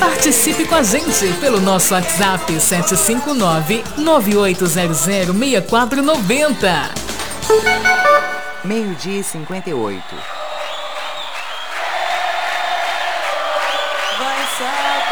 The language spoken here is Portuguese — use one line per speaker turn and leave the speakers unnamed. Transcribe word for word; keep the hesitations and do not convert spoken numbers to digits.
Participe com a gente pelo nosso WhatsApp sete cinco nove, nove oito zero zero, seis quatro nove zero.
Meio-dia e cinquenta e oito.
Vai saber.